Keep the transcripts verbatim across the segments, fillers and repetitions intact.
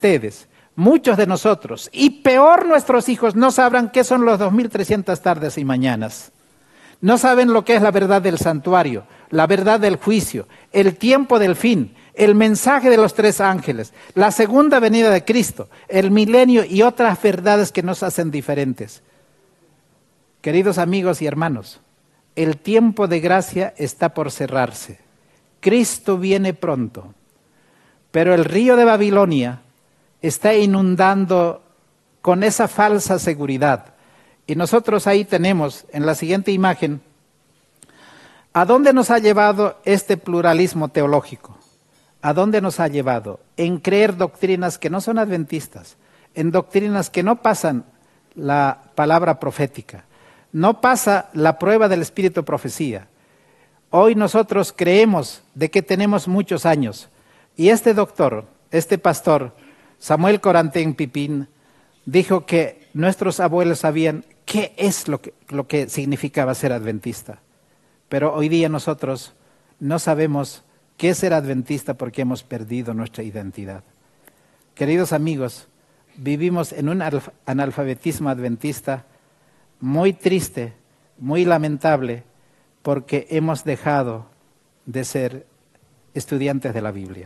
ustedes, muchos de nosotros, y peor nuestros hijos, no sabrán qué son los dos mil trescientas tardes y mañanas. No saben lo que es la verdad del santuario, la verdad del juicio, el tiempo del fin, el mensaje de los tres ángeles, la segunda venida de Cristo, el milenio y otras verdades que nos hacen diferentes. Queridos amigos y hermanos, el tiempo de gracia está por cerrarse. Cristo viene pronto, pero el río de Babilonia está inundando con esa falsa seguridad. Y nosotros ahí tenemos, en la siguiente imagen, ¿a dónde nos ha llevado este pluralismo teológico? ¿A dónde nos ha llevado? En creer doctrinas que no son adventistas, en doctrinas que no pasan la palabra profética, no pasa la prueba del espíritu de profecía. Hoy nosotros creemos de que tenemos muchos años, y este doctor, este pastor, Samuel Corantén Pipín, dijo que nuestros abuelos sabían qué es lo que, lo que significaba ser adventista. Pero hoy día nosotros no sabemos qué es ser adventista porque hemos perdido nuestra identidad. Queridos amigos, vivimos en un analfabetismo adventista muy triste, muy lamentable, porque hemos dejado de ser estudiantes de la Biblia.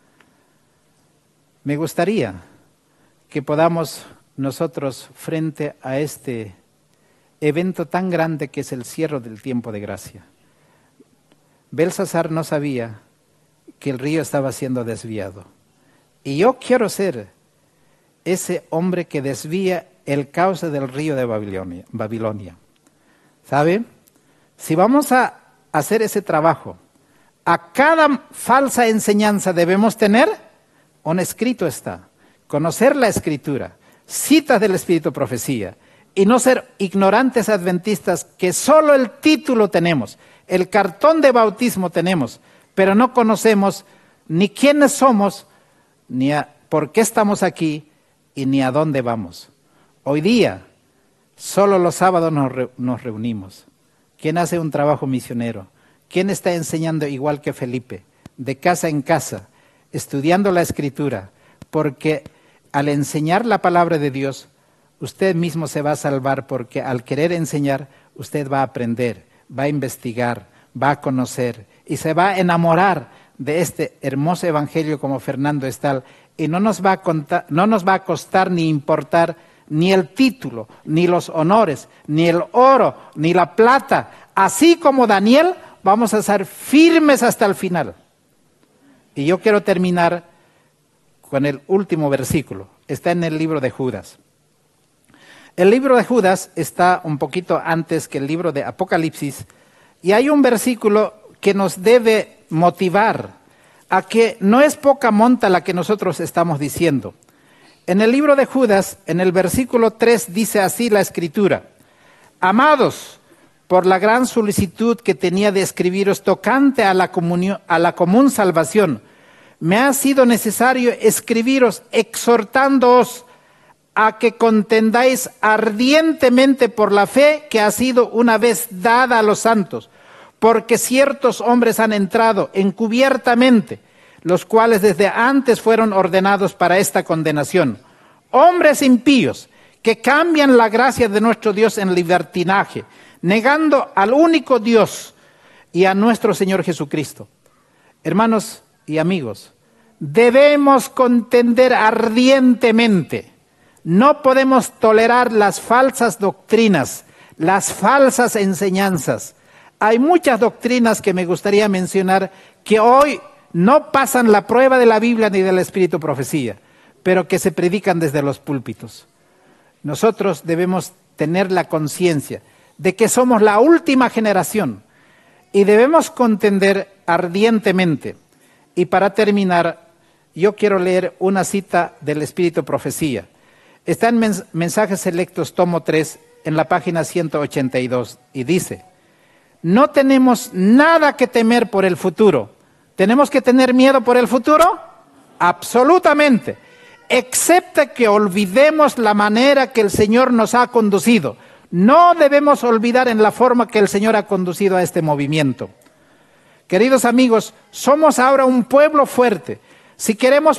Me gustaría que podamos nosotros, frente a este evento tan grande que es el cierre del tiempo de gracia. Belsasar no sabía que el río estaba siendo desviado. Y yo quiero ser ese hombre que desvía el cauce del río de Babilonia. Babilonia. ¿Sabe? Si vamos a hacer ese trabajo, a cada falsa enseñanza debemos tener un escrito está, conocer la Escritura, citas del Espíritu de Profecía, y no ser ignorantes adventistas que solo el título tenemos, el cartón de bautismo tenemos, pero no conocemos ni quiénes somos, ni a, por qué estamos aquí y ni a dónde vamos. Hoy día, solo los sábados nos, re, nos reunimos. ¿Quién hace un trabajo misionero? ¿Quién está enseñando igual que Felipe, de casa en casa, estudiando la Escritura? Porque al enseñar la palabra de Dios, usted mismo se va a salvar, porque al querer enseñar, usted va a aprender, va a investigar, va a conocer y se va a enamorar de este hermoso evangelio como Fernando Estal, y no nos va a contar, no nos va a costar ni importar ni el título, ni los honores, ni el oro, ni la plata. Así como Daniel, vamos a ser firmes hasta el final. Y yo quiero terminar con el último versículo. Está en el libro de Judas. El libro de Judas está un poquito antes que el libro de Apocalipsis, y hay un versículo que nos debe motivar a que no es poca monta la que nosotros estamos diciendo. En el libro de Judas, en el versículo tres, dice así la Escritura: Amados, por la gran solicitud que tenía de escribiros tocante a la, comunión, a la común salvación, me ha sido necesario escribiros exhortándoos a que contendáis ardientemente por la fe que ha sido una vez dada a los santos, porque ciertos hombres han entrado encubiertamente, los cuales desde antes fueron ordenados para esta condenación, hombres impíos que cambian la gracia de nuestro Dios en libertinaje, negando al único Dios y a nuestro Señor Jesucristo. Hermanos y amigos, debemos contender ardientemente. No podemos tolerar las falsas doctrinas, las falsas enseñanzas. Hay muchas doctrinas que me gustaría mencionar que hoy no pasan la prueba de la Biblia ni del Espíritu de Profecía, pero que se predican desde los púlpitos. Nosotros debemos tener la conciencia de que somos la última generación y debemos contender ardientemente. Y para terminar, yo quiero leer una cita del Espíritu de Profecía. Está en Mens- Mensajes Selectos, tomo tres, en la página ciento ochenta y dos, y dice: no tenemos nada que temer por el futuro. ¿Tenemos que tener miedo por el futuro? Absolutamente. Excepto que olvidemos la manera que el Señor nos ha conducido. No debemos olvidar en la forma que el Señor ha conducido a este movimiento. Queridos amigos, somos ahora un pueblo fuerte. Si queremos